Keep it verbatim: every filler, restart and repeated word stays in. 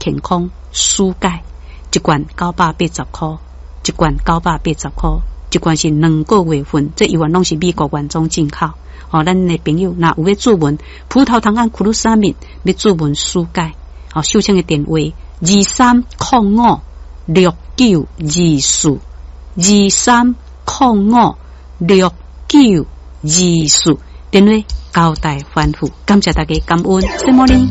健康舒解，一罐九百八十块，一罐九百八十块，一罐是两个月份，这一罐拢是美国原装进口。哦，咱的朋友若有要注文葡萄糖胺库鲁沙敏，要注文舒解，哦，秀清的电话二三零五六九二四，二三零五六九二四，电话交代吩咐，感谢大家感恩，Good morning。